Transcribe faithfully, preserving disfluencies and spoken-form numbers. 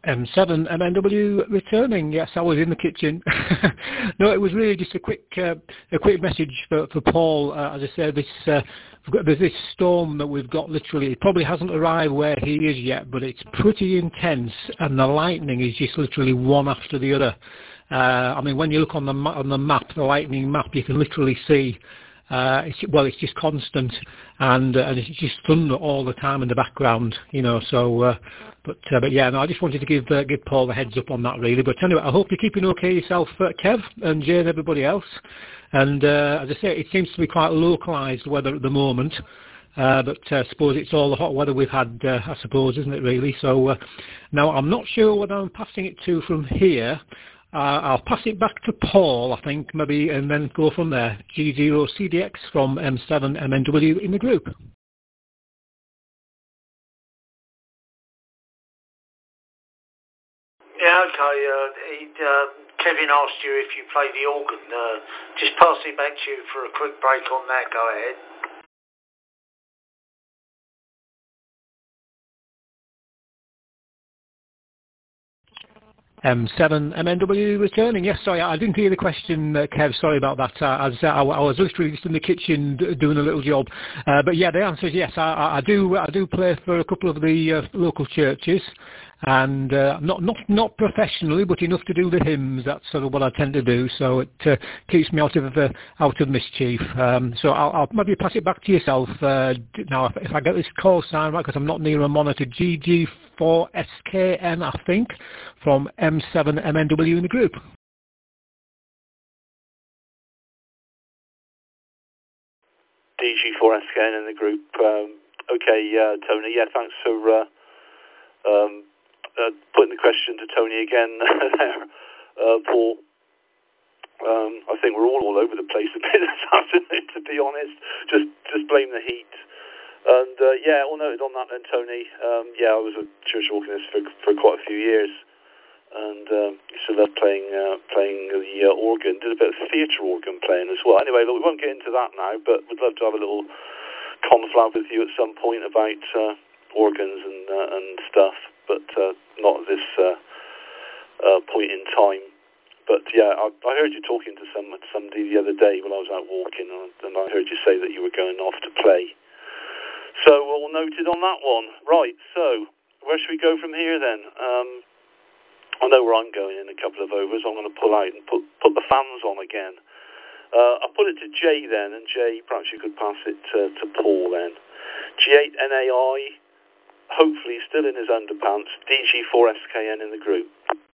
M seven M N W returning. Yes, I was in the kitchen. No, it was really just a quick, uh, a quick message for for Paul. Uh, as I said, this uh, we've got, there's this storm that we've got. Literally, it probably hasn't arrived where he is yet, but it's pretty intense, and the lightning is just literally one after the other. Uh, I mean, when you look on the ma- on the map, the lightning map, you can literally see. Uh, it's, well, it's just constant, and uh, and it's just thunder all the time in the background, you know. So, uh, but uh, but yeah, no, I just wanted to give uh, give Paul the heads up on that, really. But anyway, I hope you're keeping okay yourself, uh, Kev and Jay and everybody else. And uh, as I say, it seems to be quite localised weather at the moment. Uh, but uh, I suppose it's all the hot weather we've had, uh, I suppose, isn't it, really? So uh, now I'm not sure whether I'm passing it to from here. Uh, I'll pass it back to Paul, I think, maybe, and then go from there. G zero C D X from M seven M N W in the group. Yeah, okay. Uh, he, uh, Kevin asked you if you play the organ. Uh, just pass it back to you for a quick break on that. Go ahead. M seven M N W returning. Yes, sorry, I didn't hear the question, uh, Kev. Sorry about that. Uh, as, uh, I, I was literally just in the kitchen d- doing a little job. Uh, but yeah, the answer is yes. I, I I do. I do play for a couple of the uh, local churches, and uh, not not not professionally, but enough to do the hymns. That's sort of what I tend to do. So it uh, keeps me out of uh, out of mischief. Um, so I'll, I'll maybe pass it back to yourself uh, now. If, if I get this call sign right, because I'm not near a monitor. G G four S K N, I think, from M seven M N W in the group. D G four S K N in the group. Um, okay, uh, Tony. Yeah, thanks for uh, um, uh, putting the question to Tony again there, uh, Paul. Um, I think we're all all over the place a bit this afternoon, to be honest. Just just blame the heat. And uh, yeah, all noted on that then, Tony. Um, yeah, I was a church organist for for quite a few years, and um, used to love playing uh, playing the uh, organ. Did a bit of theatre organ playing as well. Anyway, look, we won't get into that now, but we'd love to have a little conflab with you at some point about uh, organs and uh, and stuff, but uh, not at this uh, uh, point in time. But yeah, I, I heard you talking to some somebody the other day when I was out walking, and, and I heard you say that you were going off to play. So all noted on that one. Right, so where should we go from here then? Um, I know where I'm going in a couple of overs. I'm going to pull out and put put the fans on again. Uh, I'll put it to Jay then, and Jay, perhaps you could pass it to, to Paul then. G eight N A I, hopefully still in his underpants. D G four S K N in the group.